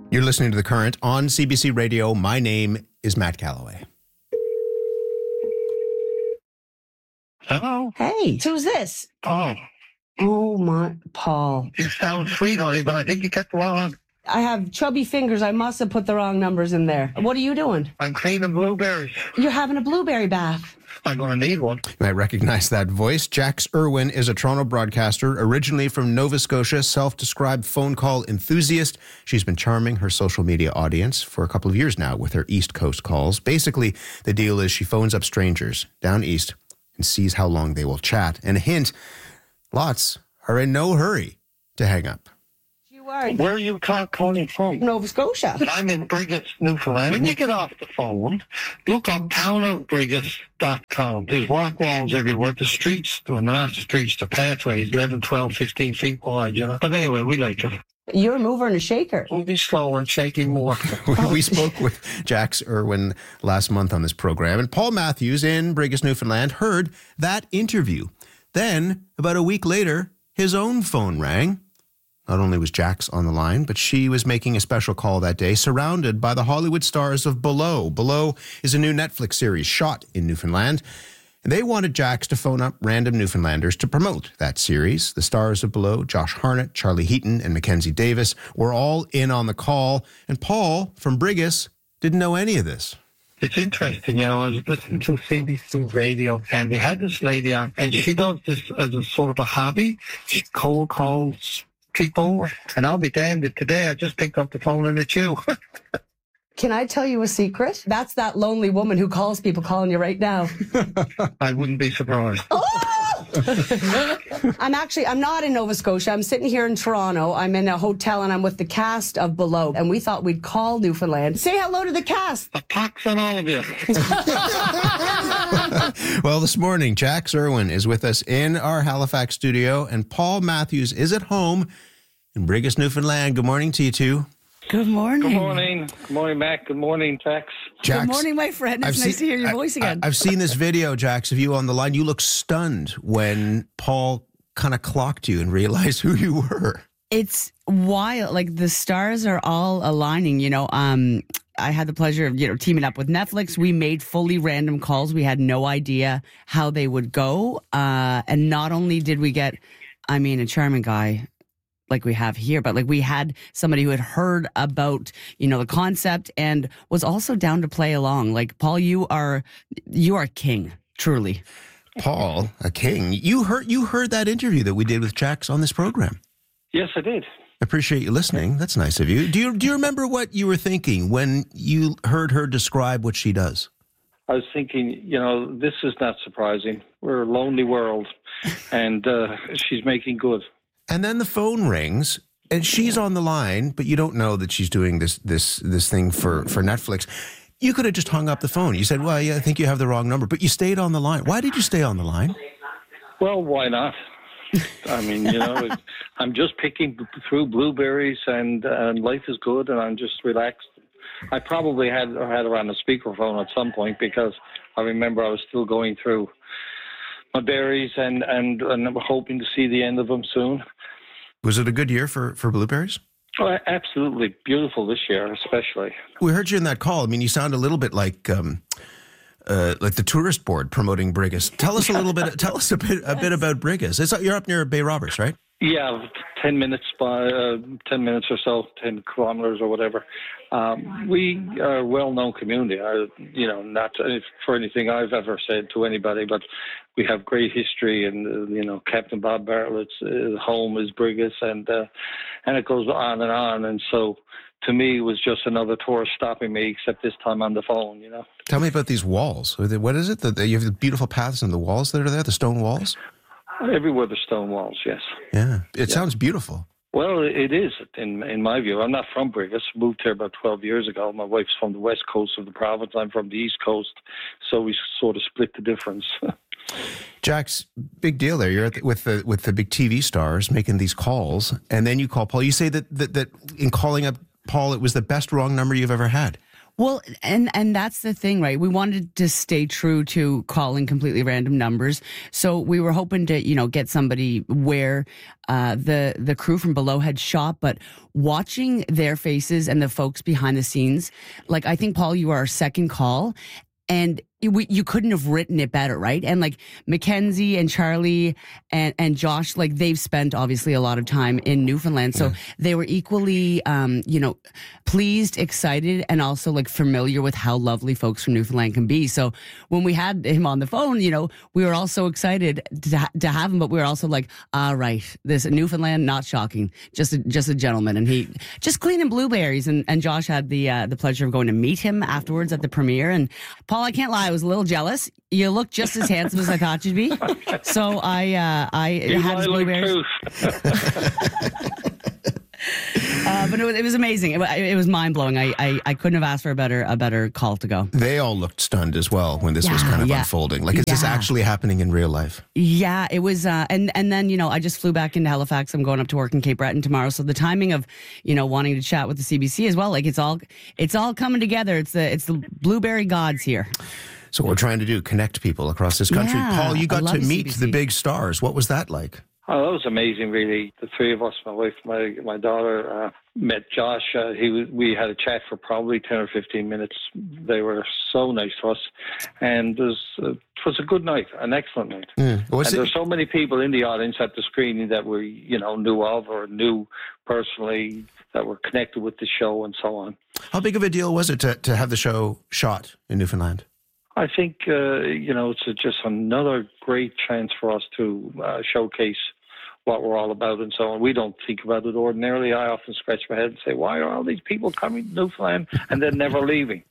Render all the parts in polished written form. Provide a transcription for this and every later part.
You're listening to The Current on CBC Radio. My name is Matt Calloway. Hello? Hey, who's this? Oh, Oh, my, Paul. you sound sweet, honey, but I think you got the wrong. I have chubby fingers. I must have put the wrong numbers in there. What are you doing? I'm cleaning blueberries. You're having a blueberry bath. I'm going to need one. You might recognize that voice. Jax Irwin is a Toronto broadcaster, originally from Nova Scotia, self-described phone call enthusiast. She's been charming her social media audience for a couple of years now with her East Coast calls. Basically, the deal is she phones up strangers down east and sees how long they will chat. And a hint, lots are in no hurry to hang up. You are Where are you calling from? Nova Scotia. I'm in Brigus, Newfoundland. When you get off the phone, look up townofbrigus.com. There's rock walls everywhere. The streets, well, not the streets, the pathways, 11, 12, 15 feet wide, you know. But anyway, we like it. You're a mover and a shaker. We'll be slower and shaking more. We spoke with Jax Irwin last month on this program, and Paul Matthews in Brigus, Newfoundland, heard that interview. Then, about a week later, his own phone rang. Not only was Jax on the line, but she was making a special call that day, surrounded by the Hollywood stars of Below. Below is a new Netflix series shot in Newfoundland. And they wanted Jax to phone up random Newfoundlanders to promote that series. The stars of Below, Josh Harnett, Charlie Heaton, and Mackenzie Davis, were all in on the call. And Paul from Brigus didn't know any of this. It's interesting, you know, I was listening to CBC radio and they had this lady on and she does this as a sort of a hobby. She cold calls people and I'll be damned if today I just picked up the phone and it's you. Can I tell you a secret? That's that lonely woman who calls people calling you right now. I wouldn't be surprised. I'm not in Nova Scotia. I'm sitting here in Toronto. I'm in a hotel and I'm with the cast of Below. And we thought we'd call Newfoundland. Say hello to the cast. A pox on all of you. Well, this morning, Jax Irwin is with us in our Halifax studio, and Paul Matthews is at home in Brigus, Newfoundland. Good morning to you two. Good morning. Good morning. Good morning, Mac. Good morning, Tex. Jax, Good morning, my friend. It's nice to hear your voice again. I've seen this video, Jax, of you on the line. You look stunned when Paul kind of clocked you and realized who you were. It's wild. Like the stars are all aligning, you know. I had the pleasure of, teaming up with Netflix. We made fully random calls. We had no idea how they would go. And not only did we get, a charming guy like we have here, but like we had somebody who had heard about, the concept and was also down to play along. Like, Paul, you are king, truly. Paul, a king. You heard that interview that we did with Jax on this program. Yes, I did. Appreciate you listening. That's nice of you. Do you remember what you were thinking when you heard her describe what she does? I was thinking, this is not surprising. We're a lonely world, and she's making good. And then the phone rings, and she's on the line, but you don't know that she's doing this thing for Netflix. You could have just hung up the phone. You said, well, yeah, I think you have the wrong number, but you stayed on the line. Why did you stay on the line? Well, why not? I'm just picking through blueberries, and life is good, and I'm just relaxed. I probably had her on the speakerphone at some point because I remember I was still going through my berries and I'm hoping to see the end of them soon. Was it a good year for blueberries? Oh, absolutely beautiful this year, especially. We heard you in that call. You sound a little bit like the tourist board promoting Brigus. Tell us a little bit. Tell us a bit about Brigus. You're up near Bay Roberts, right? Yeah, 10 minutes or so, 10 kilometers or whatever. We are a well-known community. Not for anything I've ever said to anybody, but we have great history. And Captain Bob Bartlett's home is Brigus, and it goes on and on. And so, to me, it was just another tourist stopping me, except this time on the phone. Tell me about these walls. What is it? You have the beautiful paths and the walls that are there, the stone walls. Everywhere the stone walls, yes. Yeah, it sounds beautiful. Well, it is, in my view. I'm not from Brigus. Moved here about 12 years ago. My wife's from the west coast of the province. I'm from the east coast. So we sort of split the difference. Jax, big deal there. You're with the big TV stars making these calls, and then you call Paul. You say that in calling up Paul, it was the best wrong number you've ever had. Well, and that's the thing, right? We wanted to stay true to calling completely random numbers. So we were hoping to, get somebody where the crew from Below had shot, but watching their faces and the folks behind the scenes, like I think, Paul, you were our second call, and you couldn't have written it better, right? And like Mackenzie and Charlie and Josh, like they've spent obviously a lot of time in Newfoundland. So they were equally, pleased, excited, and also like familiar with how lovely folks from Newfoundland can be. So when we had him on the phone, we were all so excited to have him, but we were also like, right, this Newfoundland, not shocking, just a gentleman. And he just cleaning blueberries. And Josh had the pleasure of going to meet him afterwards at the premiere. And Paul, I can't lie, I was a little jealous. You look just as handsome as I thought you'd be. So I had his blueberries. But it was amazing. It was mind blowing. I couldn't have asked for a better call to go. They all looked stunned as well when this was kind of unfolding. Like, is this actually happening in real life? Yeah, it was. And then I just flew back into Halifax. I'm going up to work in Cape Breton tomorrow. So the timing of wanting to chat with the CBC as well, like it's all coming together. It's the blueberry gods here. So what we're trying to do, connect people across this country. Yeah, Paul, you got to meet CBC. the big stars. What was that like? Oh, that was amazing, really. The three of us, my wife, my daughter, met Josh. We had a chat for probably 10 or 15 minutes. They were so nice to us. And it was a good night, an excellent night. And there's so many people in the audience at the screening that we, knew of or knew personally, that were connected with the show and so on. How big of a deal was it to have the show shot in Newfoundland? I think, it's just another great chance for us to showcase what we're all about and so on. We don't think about it ordinarily. I often scratch my head and say, why are all these people coming to Newfoundland and then never leaving?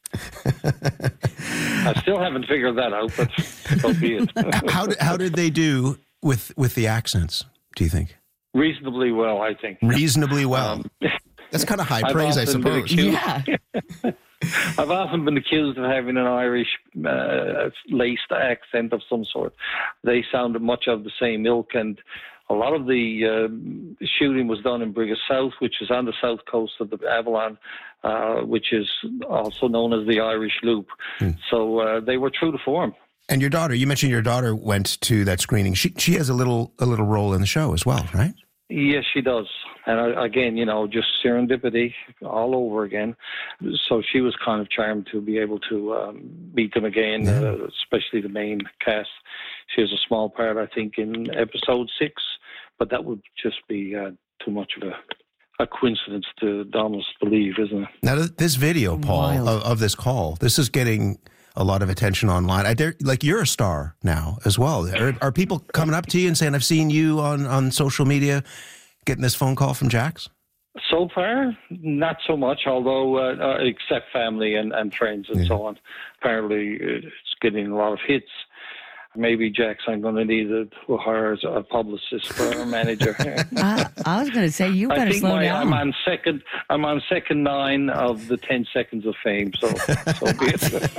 I still haven't figured that out, but so be it. How did they do with the accents, do you think? Reasonably well, I think. Reasonably well. That's kind of high praise, I suppose. Yeah. I've often been accused of having an Irish laced accent of some sort. They sounded much of the same ilk, and a lot of the shooting was done in Brigus South, which is on the south coast of the Avalon, which is also known as the Irish Loop. So they were true to form. And your daughter, you mentioned your daughter went to that screening. She has a little role in the show as well, right? Yes, she does. And again, just serendipity all over again. So she was kind of charmed to be able to meet them again, especially the main cast. She has a small part, I think, in episode 6, but that would just be too much of a coincidence to almost believe, isn't it? Now, this video, Paul, of this call, this is getting a lot of attention online. You're a star now as well. Are people coming up to you and saying, I've seen you on social media, getting this phone call from Jax? So far, not so much, although except family and friends and so on. Apparently, it's getting a lot of hits. Maybe, Jax, I'm going to need to hire a publicist or a manager. I was going to say, you better slow down. I'm on second 9 of the 10 seconds of fame, so be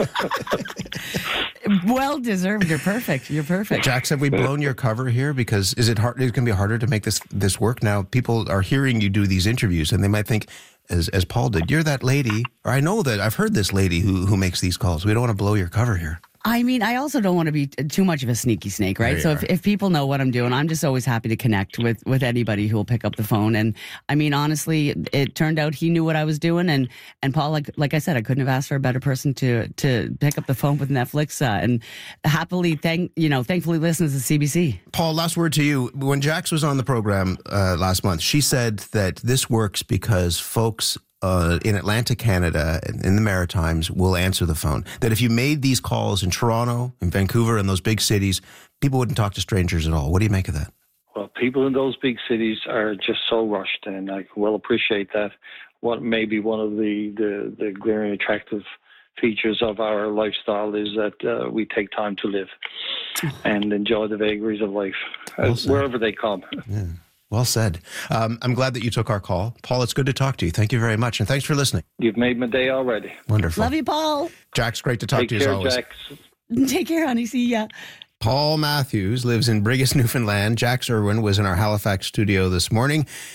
it. Well deserved. You're perfect. Jax, have we blown your cover here? Because is it hard? It's going to be harder to make this work now. People are hearing you do these interviews, and they might think, as Paul did, you're that lady, or I know that I've heard this lady who makes these calls. We don't want to blow your cover here. I mean, I also don't want to be too much of a sneaky snake, right? So if people know what I'm doing, I'm just always happy to connect with anybody who will pick up the phone. And I mean, honestly, it turned out he knew what I was doing. And Paul, like I said, I couldn't have asked for a better person to pick up the phone with Netflix and happily, thankfully listens to CBC. Paul, last word to you. When Jax was on the program last month, she said that this works because folks in Atlantic, Canada, in the Maritimes, will answer the phone. That if you made these calls in Toronto, in Vancouver, in those big cities, people wouldn't talk to strangers at all. What do you make of that? Well, people in those big cities are just so rushed, and I well appreciate that. What may be one of the glaring attractive features of our lifestyle is that we take time to live and enjoy the vagaries of life, wherever they come. Yeah. Well said. I'm glad that you took our call. Paul, it's good to talk to you. Thank you very much. And thanks for listening. You've made my day already. Wonderful. Love you, Paul. Jax, great to talk to you as always. Jax. Take care, honey. See ya. Paul Matthews lives in Brigus, Newfoundland. Jax Irwin was in our Halifax studio this morning.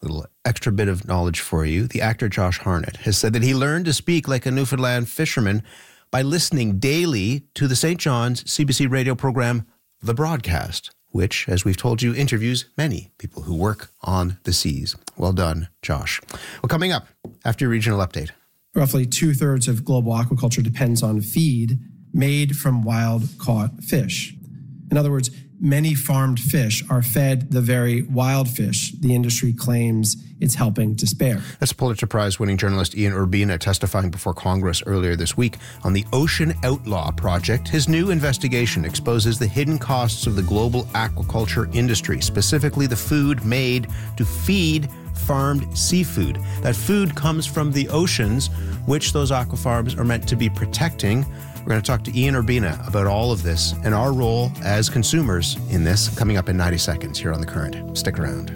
little extra bit of knowledge for you. The actor Josh Hartnett has said that he learned to speak like a Newfoundland fisherman by listening daily to the St. John's CBC radio program, The Broadcast, which, as we've told you, interviews many people who work on the seas. Well done, Josh. Well, coming up after your regional update. Roughly 2/3 of global aquaculture depends on feed made from wild-caught fish. In other words, many farmed fish are fed the very wild fish the industry claims it's helping to spare. That's Pulitzer Prize-winning journalist Ian Urbina testifying before Congress earlier this week on the Ocean Outlaw Project. His new investigation exposes the hidden costs of the global aquaculture industry, specifically the food made to feed farmed seafood. That food comes from the oceans, which those aquafarms are meant to be protecting. We're going to talk to Ian Urbina about all of this and our role as consumers in this, coming up in 90 seconds here on The Current. Stick around.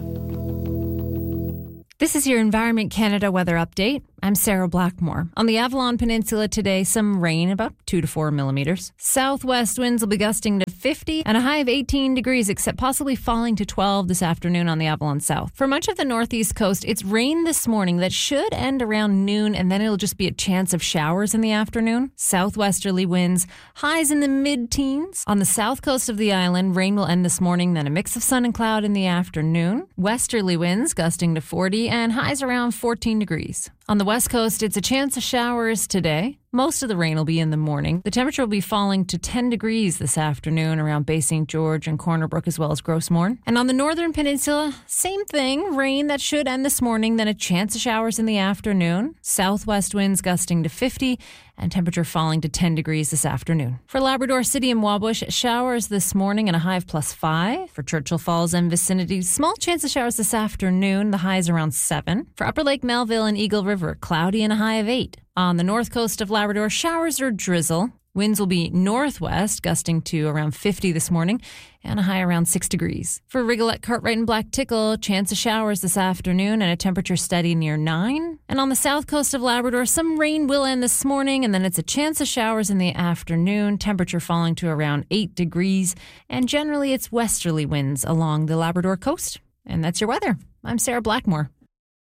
This is your Environment Canada weather update. I'm Sarah Blackmore. On the Avalon Peninsula today, some rain, about 2 to 4 millimeters. Southwest winds will be gusting to 50 and a high of 18 degrees, except possibly falling to 12 this afternoon on the Avalon South. For much of the northeast coast, it's rain this morning that should end around noon, and then it'll just be a chance of showers in the afternoon. Southwesterly winds, highs in the mid-teens. On the south coast of the island, rain will end this morning, then a mix of sun and cloud in the afternoon. Westerly winds gusting to 40 and highs around 14 degrees. On the west coast, it's a chance of showers today. Most of the rain will be in the morning. The temperature will be falling to 10 degrees this afternoon around Bay St. George and Corner Brook as well as Grossmorn. And on the northern peninsula, same thing. Rain that should end this morning, then a chance of showers in the afternoon. Southwest winds gusting to 50 and temperature falling to 10 degrees this afternoon. For Labrador City and Wabush, showers this morning and a high of +5. For Churchill Falls and vicinity, small chance of showers this afternoon. The highs around 7. For Upper Lake Melville and Eagle River, cloudy and a high of 8. On the north coast of Labrador, showers or drizzle. Winds will be northwest, gusting to around 50 this morning, and a high around 6 degrees. For Rigolette, Cartwright, and Black Tickle, chance of showers this afternoon and a temperature steady near 9. And on the south coast of Labrador, some rain will end this morning, and then it's a chance of showers in the afternoon, temperature falling to around 8 degrees, and generally it's westerly winds along the Labrador coast. And that's your weather. I'm Sarah Blackmore.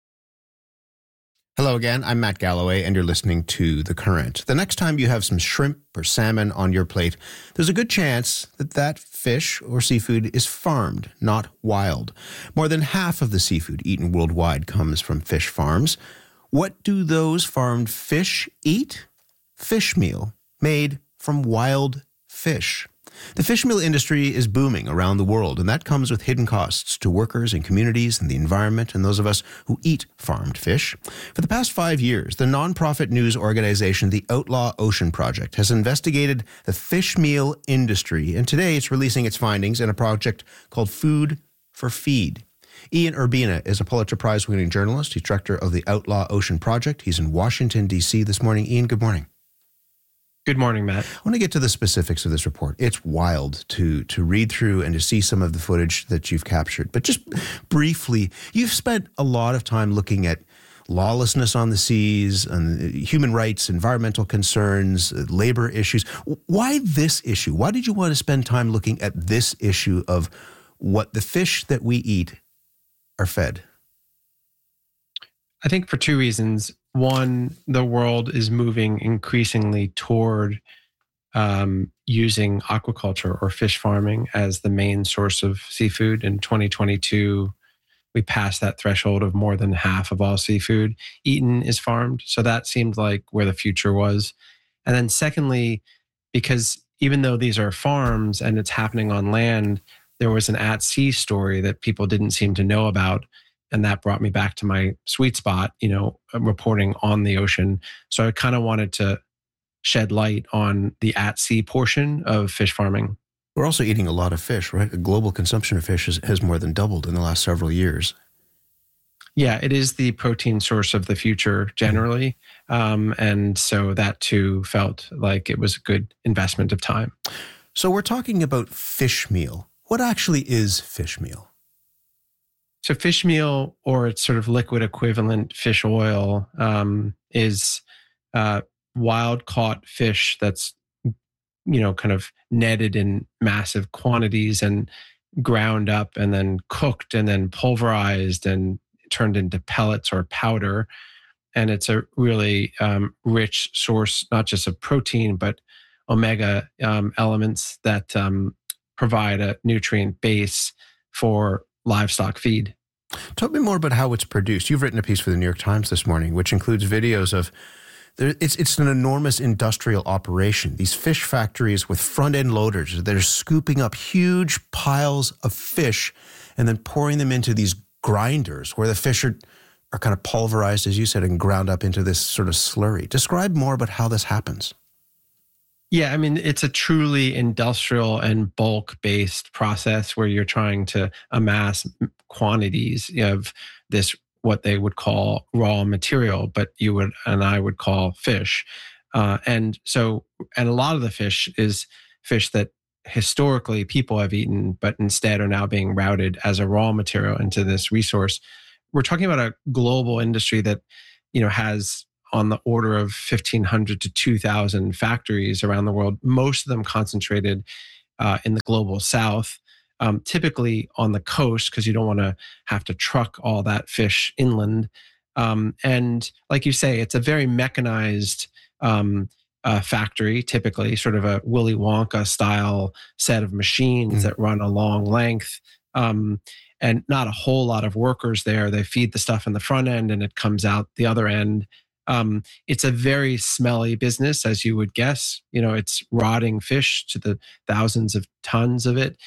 Hello again, I'm Matt Galloway, and you're listening to The Current. The next time you have some shrimp or salmon on your plate, there's a good chance that that fish or seafood is farmed, not wild. More than half of the seafood eaten worldwide comes from fish farms. What do those farmed fish eat? Fish meal, made from wild fish. The fish meal industry is booming around the world, and that comes with hidden costs to workers and communities and the environment and those of us who eat farmed fish. For the past 5 years, the nonprofit news organization, the Outlaw Ocean Project, has investigated the fish meal industry, and today it's releasing its findings in a project called Food for Feed. Ian Urbina is a Pulitzer Prize-winning journalist. He's director of the Outlaw Ocean Project. He's in Washington, D.C. this morning. Ian, good morning. Good morning, Matt. I want to get to the specifics of this report. It's wild to read through and to see some of the footage that you've captured. But just briefly, you've spent a lot of time looking at lawlessness on the seas, and human rights, environmental concerns, labor issues. Why this issue? Why did you want to spend time looking at this issue of what the fish that we eat are fed? I think for two reasons. One, the world is moving increasingly toward using aquaculture or fish farming as the main source of seafood. In 2022, we passed that threshold of more than half of all seafood eaten is farmed. So that seemed like where the future was. And then secondly, because even though these are farms and it's happening on land, there was an at-sea story that people didn't seem to know about. And that brought me back to my sweet spot, reporting on the ocean. So I kind of wanted to shed light on the at-sea portion of fish farming. We're also eating a lot of fish, right? The global consumption of fish has more than doubled in the last several years. Yeah, it is the protein source of the future generally. And so that too felt like it was a good investment of time. So we're talking about fish meal. What actually is fish meal? So fish meal, or its sort of liquid equivalent, fish oil, is wild caught fish that's, kind of netted in massive quantities and ground up and then cooked and then pulverized and turned into pellets or powder. And it's a really rich source, not just of protein, but omega elements that provide a nutrient base for livestock feed. Tell me more about how it's produced. You've written a piece for the New York Times this morning, which includes videos of it's an enormous industrial operation. These fish factories with front-end loaders that are scooping up huge piles of fish and then pouring them into these grinders where the fish are kind of pulverized, as you said, and ground up into this sort of slurry. Describe more about how this happens. Yeah, I mean, it's a truly industrial and bulk-based process where you're trying to amass quantities of this, what they would call raw material, but you would and I would call fish. And a lot of the fish is fish that historically people have eaten, but instead are now being routed as a raw material into this resource. We're talking about a global industry that, has on the order of 1,500 to 2,000 factories around the world, most of them concentrated in the global south, typically on the coast, because you don't want to have to truck all that fish inland. And like you say, it's a very mechanized factory, typically sort of a Willy Wonka style set of machines that run a long length. And not a whole lot of workers there. They feed the stuff in the front end and it comes out the other end. It's a very smelly business, as you would guess. It's rotting fish to the thousands of tons of it,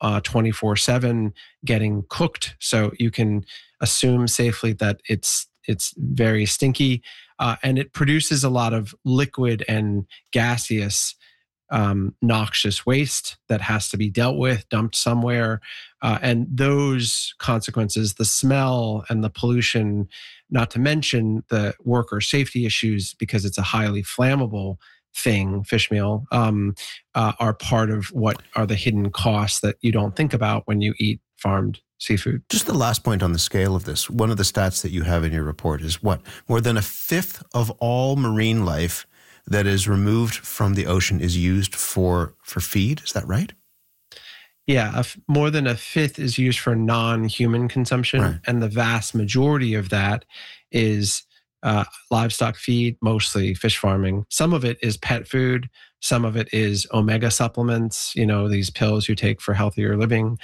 24/7, getting cooked. So you can assume safely that it's very stinky, and it produces a lot of liquid and gaseous noxious waste that has to be dealt with, dumped somewhere. And those consequences, the smell and the pollution, not to mention the worker safety issues, because it's a highly flammable thing, fish meal, are part of what are the hidden costs that you don't think about when you eat farmed seafood. Just the last point on the scale of this. One of the stats that you have in your report is what? More than a fifth of all marine life that is removed from the ocean is used for feed. Is that right? Yeah, more than a fifth is used for non-human consumption, right. And the vast majority of that is livestock feed, mostly fish farming. Some of it is pet food. Some of it is omega supplements, these pills you take for healthier living.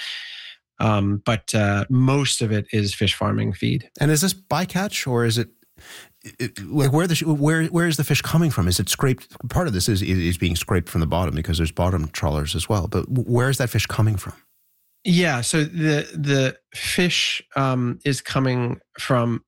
But most of it is fish farming feed. And is this bycatch, or is it like where is the fish coming from? Is it scraped? Part of this is being scraped from the bottom because there's bottom trawlers as well. But where is that fish coming from? Yeah, so the fish is coming from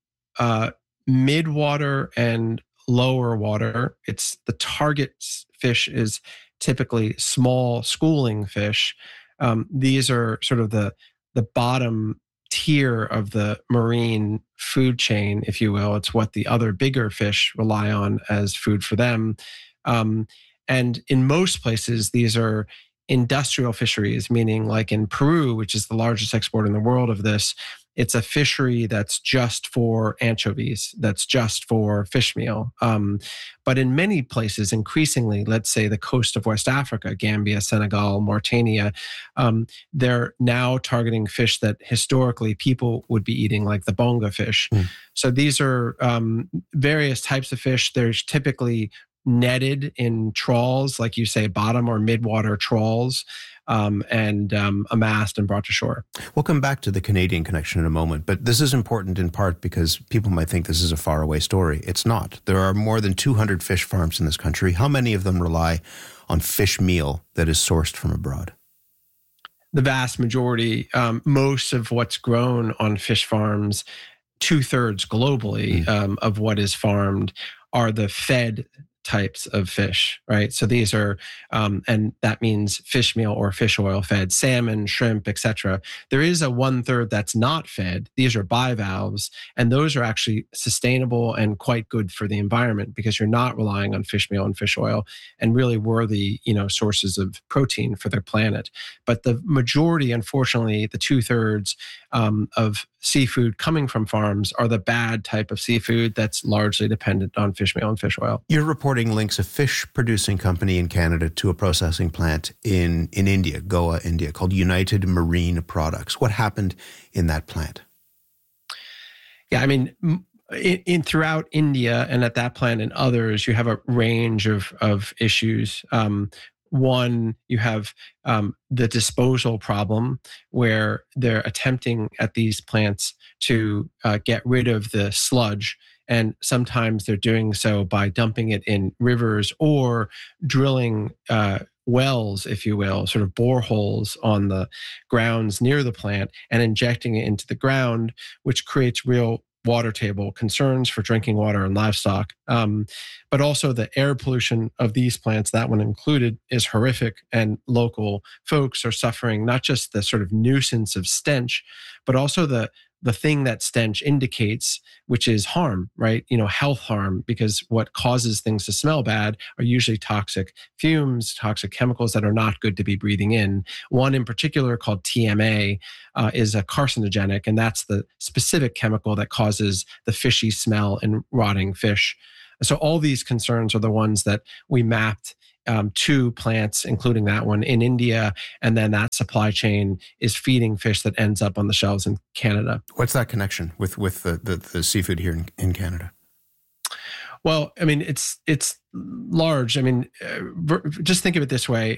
midwater and lower water. It's the target fish is typically small schooling fish. These are sort of the bottom tier of the marine food chain, if you will. It's what the other bigger fish rely on as food for them. And in most places, these are industrial fisheries, meaning like in Peru, which is the largest exporter in the world of this, it's a fishery that's just for anchovies, that's just for fish meal. But in many places, increasingly, let's say the coast of West Africa, Gambia, Senegal, Mauritania, they're now targeting fish that historically people would be eating, like the bonga fish. So these are various types of fish. There's typically netted in trawls, like you say, bottom or midwater trawls, and amassed and brought to shore. We'll come back to the Canadian connection in a moment, but this is important in part because people might think this is a faraway story. It's not. There are more than 200 fish farms in this country. How many of them rely on fish meal that is sourced from abroad? The vast majority. Most of what's grown on fish farms, 2/3 globally of what is farmed, are the fed types of fish, right? So these are, and that means fish meal or fish oil fed, salmon, shrimp, etc. There is a 1/3 that's not fed. These are bivalves, and those are actually sustainable and quite good for the environment because you're not relying on fish meal and fish oil, and really worthy, sources of protein for their planet. But the majority, unfortunately, the 2/3 of seafood coming from farms are the bad type of seafood that's largely dependent on fish meal and fish oil. You're reporting links a fish producing company in Canada to a processing plant in India, Goa, India, called United Marine Products. What happened in that plant? Yeah, I mean, in throughout India and at that plant and others, you have a range of issues. One, you have the disposal problem where they're attempting at these plants to get rid of the sludge. And sometimes they're doing so by dumping it in rivers or drilling wells, if you will, sort of boreholes on the grounds near the plant and injecting it into the ground, which creates real water table concerns for drinking water and livestock. But also the air pollution of these plants, that one included, is horrific. And local folks are suffering not just the sort of nuisance of stench, but also the thing that stench indicates, which is harm, right? Health harm, because what causes things to smell bad are usually toxic fumes, toxic chemicals that are not good to be breathing in. One in particular called TMA is a carcinogenic, and that's the specific chemical that causes the fishy smell in rotting fish. So all these concerns are the ones that we mapped to plants, including that one in India, and then that supply chain is feeding fish that ends up on the shelves in Canada. What's that connection with the seafood here in Canada? Well, I mean, it's large. I mean, just think of it this way: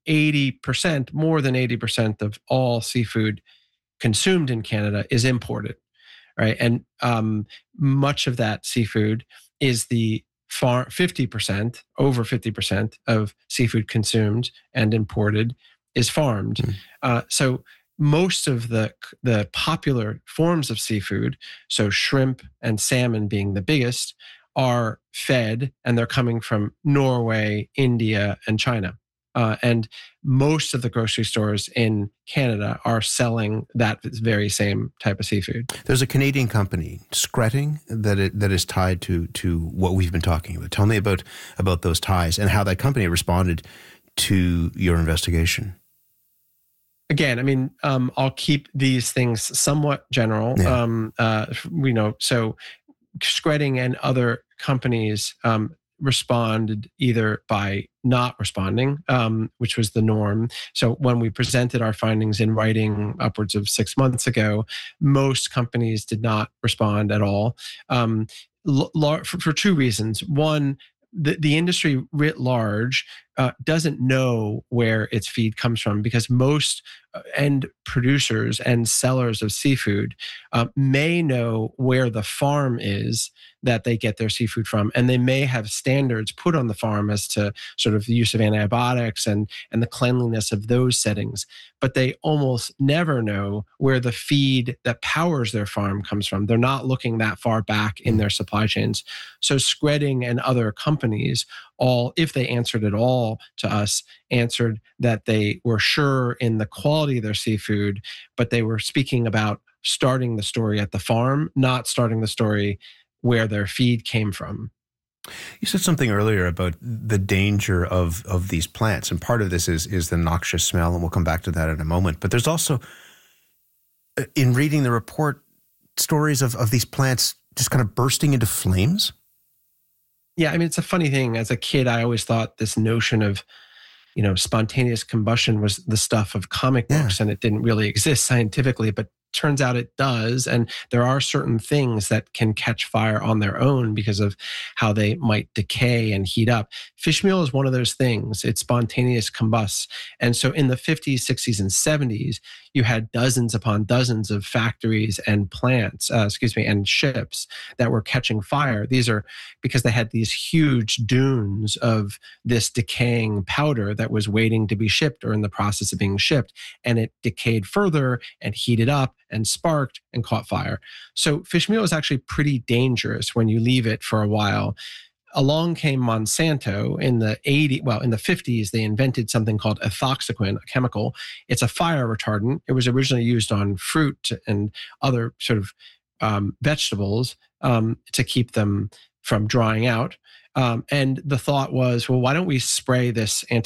80%, more than 80% of all seafood consumed in Canada is imported, right? And much of that seafood is the 50%, over 50% of seafood consumed and imported is farmed. So most of the popular forms of seafood, so shrimp and salmon being the biggest, are fed, and they're coming from Norway, India, and China. And most of the grocery stores in Canada are selling that very same type of seafood. There's a Canadian company, Skretting, that is tied to what we've been talking about. Tell me about those ties and how that company responded to your investigation. Again, I mean, I'll keep these things somewhat general. Yeah. So Skretting and other companies responded either by not responding, which was the norm. So when we presented our findings in writing upwards of 6 months ago, most companies did not respond at all, for two reasons. One, the industry writ large doesn't know where its feed comes from, because most end producers and sellers of seafood may know where the farm is that they get their seafood from, and they may have standards put on the farm as to sort of the use of antibiotics and the cleanliness of those settings, but they almost never know where the feed that powers their farm comes from. They're not looking that far back in their supply chains. So Skretting and other companies, all, if they answered at all to us, answered that they were sure in the quality of their seafood, but they were speaking about starting the story at the farm, not starting the story where their feed came from. You said something earlier about the danger of these plants, and part of this is the noxious smell, and we'll come back to that in a moment. But there's also, in reading the report, stories of these plants just kind of bursting into flames. Yeah, I mean, it's a funny thing. As a kid, I always thought this notion of, spontaneous combustion was the stuff of comic books, and it didn't really exist scientifically, but turns out it does. And there are certain things that can catch fire on their own because of how they might decay and heat up. Fish meal is one of those things. It spontaneous combusts. And so in the 50s, 60s, and 70s, you had dozens upon dozens of factories and plants, and ships that were catching fire. These are because they had these huge dunes of this decaying powder that was waiting to be shipped or in the process of being shipped. And it decayed further and heated up and sparked and caught fire. So fish meal is actually pretty dangerous when you leave it for a while. Along came Monsanto in the 50s. They invented something called ethoxyquin, a chemical. It's a fire retardant. It was originally used on fruit and other sort of vegetables to keep them from drying out. And the thought was, well, why don't we spray this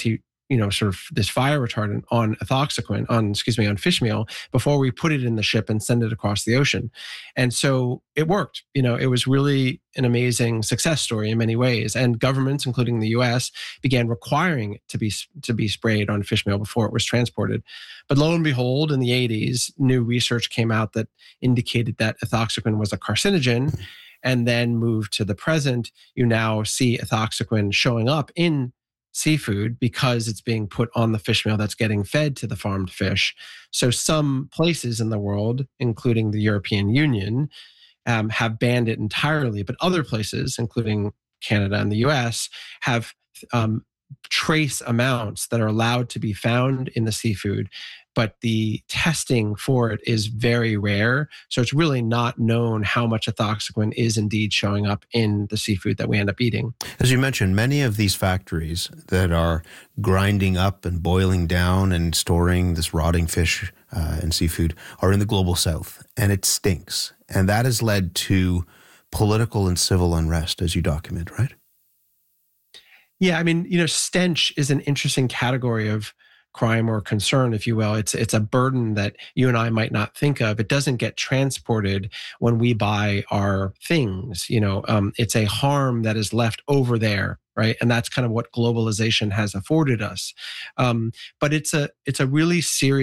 sort of this fire retardant on on fish meal before we put it in the ship and send it across the ocean. And so it worked. It was really an amazing success story in many ways. And governments, including the US, began requiring it to be sprayed on fish meal before it was transported. But lo and behold, in the 80s, new research came out that indicated that ethoxyquin was a carcinogen. And then moved to the present, you now see ethoxyquin showing up in seafood because it's being put on the fish meal that's getting fed to the farmed fish. So some places in the world, including the European Union, have banned it entirely, but other places, including Canada and the US, have trace amounts that are allowed to be found in the seafood, but the testing for it is very rare. So it's really not known how much ethoxyquin is indeed showing up in the seafood that we end up eating. As you mentioned, many of these factories that are grinding up and boiling down and storing this rotting fish and seafood are in the global south, and it stinks. And that has led to political and civil unrest, as you document, right? Yeah, I mean, stench is an interesting category of crime or concern, if you will. It's a burden that you and I might not think of. It doesn't get transported when we buy our things. It's a harm that is left over there, right? And that's kind of what globalization has afforded us. But it's a really serious